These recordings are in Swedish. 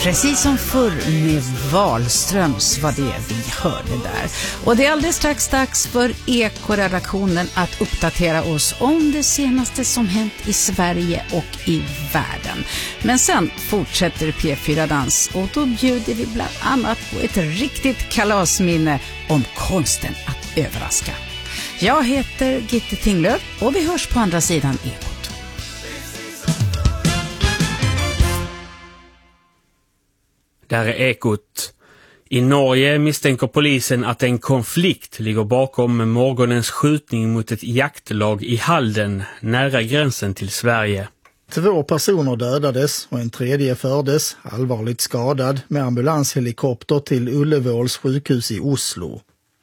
Precis som förr med Wahlströms var det vi hörde där. Och det är alldeles strax dags för Eko-redaktionen att uppdatera oss om det senaste som hänt i Sverige och i världen. Men sen fortsätter P4-dans och då bjuder vi bland annat på ett riktigt kalasminne om konsten att överraska. Jag heter Gitte Tinglöf och vi hörs på andra sidan Ekot. Där är Ekot. I Norge misstänker polisen att en konflikt ligger bakom morgonens skjutning mot ett jaktlag i Halden, nära gränsen till Sverige. 2 personer dödades och en tredje fördes, allvarligt skadad, med ambulanshelikopter till Ullevåls sjukhus i Oslo.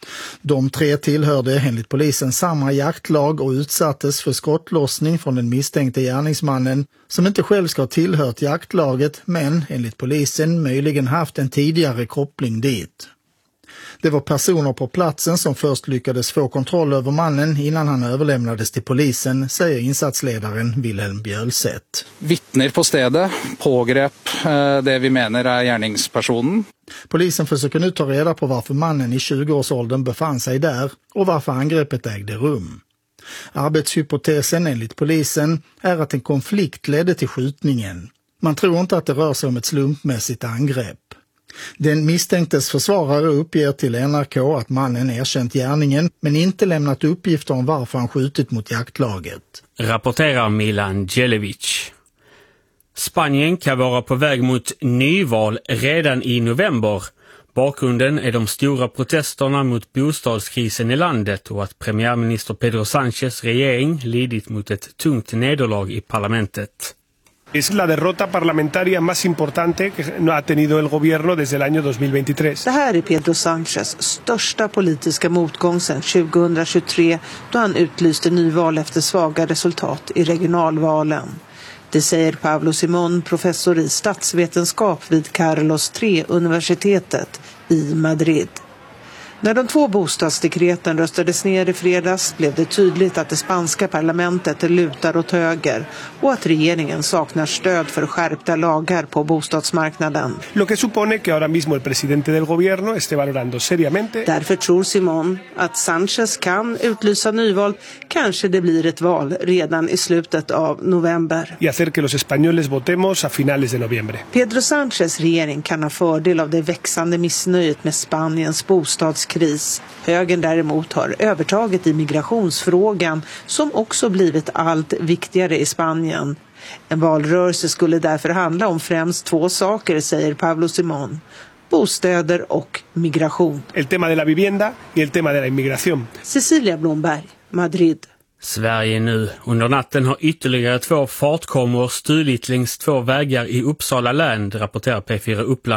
De 3 tillhörde enligt polisen samma jaktlag och utsattes för skottlossning från den misstänkte gärningsmannen som inte själv ska ha tillhört jaktlaget men enligt polisen möjligen haft en tidigare koppling dit. Det var personer på platsen som först lyckades få kontroll över mannen innan han överlämnades till polisen, säger insatsledaren Wilhelm Bjölseth. Vittner på stället pågrep det vi menar är gärningspersonen. Polisen försöker nu ta reda på varför mannen i 20-årsåldern befann sig där och varför angreppet ägde rum. Arbetshypotesen enligt polisen är att en konflikt ledde till skjutningen. Man tror inte att det rör sig om ett slumpmässigt angrepp. Den misstänktes försvarare uppger till NRK att mannen erkänt gärningen men inte lämnat uppgifter om varför han skjutit mot jaktlaget. Rapporterar Milan Djelevic. Spanien kan vara på väg mot nyval redan i november. Bakgrunden är de stora protesterna mot bostadskrisen i landet och att premiärminister Pedro Sánchez regering lidit mot ett tungt nederlag i parlamentet. Es la derrota parlamentaria más importante que ha tenido el gobierno desde el año 2023. Det här är Pedro Sánchez största politiska motgång sedan 2023 då han utlyste nyval efter svaga resultat i regionalvalen. Det säger Pablo Simón, professor i statsvetenskap vid Carlos III-universitetet i Madrid. När de 2 bostadsdekreten röstades ner i fredags blev det tydligt att det spanska parlamentet lutar åt höger och att regeringen saknar stöd för skärpta lagar på bostadsmarknaden. Lo que supone que ahora mismo el presidente del gobierno esté valorando seriamente. Därför tror Simón att Sánchez kan utlysa nyval, kanske det blir ett val redan i slutet av november. Y hacer que los españoles votemos a finales de noviembre. Pedro Sánchez regering kan ha fördel av det växande missnöjet med Spaniens bostadskris. Högern däremot har övertaget i migrationsfrågan som också blivit allt viktigare i Spanien. En valrörelse skulle därför handla om främst 2 saker, säger Pablo Simón. Bostäder och migration. El tema de la vivienda y el tema de la inmigración. Cecilia Blomberg, Madrid. Sverige nu. Under natten har ytterligare 2 fartkameror stulit längs 2 vägar i Uppsala län, rapporterar P4 Uppland.